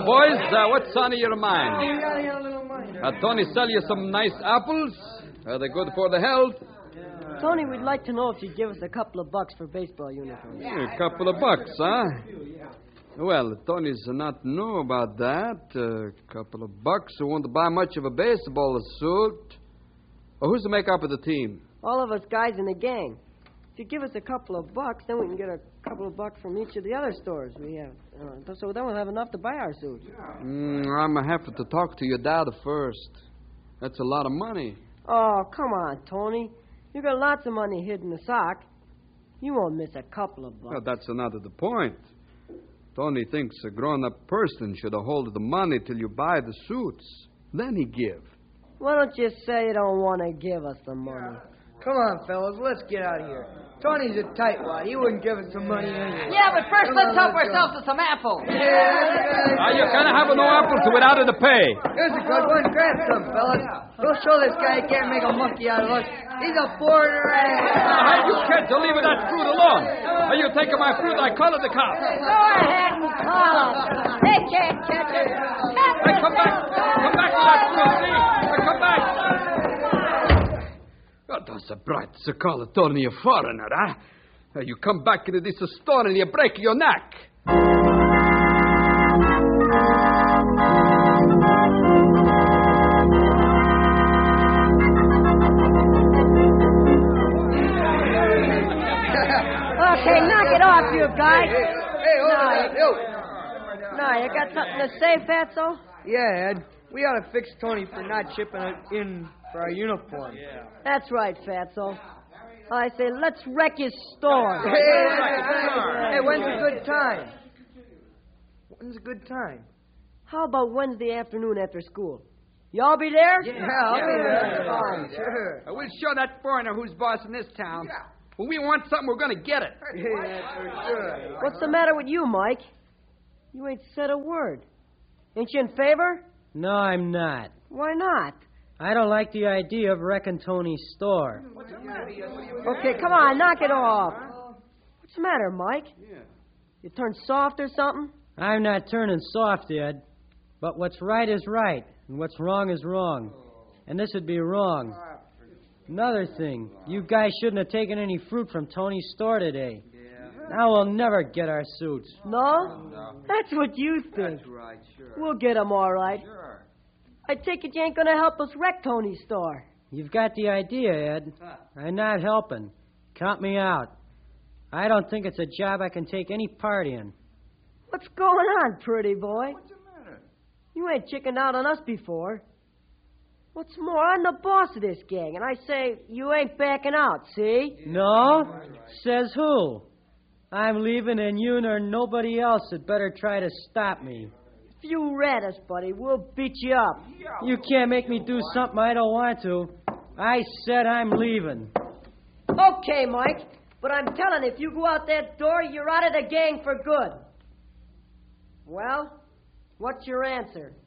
boys, what's on your mind? We got to get a little money. Tony sell you some nice apples? Are they good for the health? Tony, we'd like to know if you'd give us a couple of bucks for baseball uniforms. A couple of bucks, huh? Well, Tony's not know about that. A couple of bucks who won't buy much of a baseball suit. Well, who's to make up of the team? All of us guys in the gang. If you give us a couple of bucks, then we can get a couple of bucks from each of the other stores we have. So then we'll have enough to buy our suits. I'm going to have to talk to your dad first. That's a lot of money. Oh, come on, Tony. You got lots of money hid in the sock. You won't miss a couple of bucks. Well, that's another the point. Tony thinks a grown-up person should hold the money till you buy the suits. Then he give. Why don't you say you don't want to give us the money? Come on, fellas, let's get out of here. Tony's a tightwad. He wouldn't give us some money anyway. Yeah, but first let's help ourselves to some apples. You can't have no apples without the pay. Here's a good one. Grab some, fellas. We'll show this guy he can't make a monkey out of us. He's a foreigner. Hey, you kids are leaving that fruit alone. Are you taking my fruit? I call it the cops. Go ahead and call us. They can't catch us. Hey, come back. Come back to that fruit, see? Hey, come back. Oh, that's a bright call Tony, a foreigner, huh? You come back into this store and you break your neck. Okay, knock it off, you guys. Hey, hold on. No, you got something to say, Fatso? Yeah, Ed. We ought to fix Tony for not chipping it in for our uniform. Yeah. That's right, Fatso. I say, let's wreck his store. Hey, when's a good time? When's a good time? How about Wednesday afternoon after school? Y'all be there? Yeah, I'll be there. Oh, sure. We'll show that foreigner who's boss in this town. When we want something, we're going to get it. Yeah, for sure. What's the matter with you, Mike? You ain't said a word. Ain't you in favor? No, I'm not. Why not? I don't like the idea of wrecking Tony's store. Okay, come on, knock it off. What's the matter, Mike? Yeah. You turned soft or something? I'm not turning soft, Ed. But what's right is right, and what's wrong is wrong. And this would be wrong. Another thing, you guys shouldn't have taken any fruit from Tony's store today. Now we'll never get our suits. No? That's what you think. That's right, sure. We'll get them all right. Sure. I take it you ain't going to help us wreck Tony's store. You've got the idea, Ed. I'm not helping. Count me out. I don't think it's a job I can take any part in. What's going on, pretty boy? What's the matter? You ain't chickened out on us before. What's more, I'm the boss of this gang, and I say you ain't backing out, see? No? Says who? I'm leaving, and you nor nobody else had better try to stop me. If you rat us, buddy, we'll beat you up. You can't make me do something I don't want to. I said I'm leaving. Okay, Mike, but I'm telling you, if you go out that door, you're out of the gang for good. Well, what's your answer?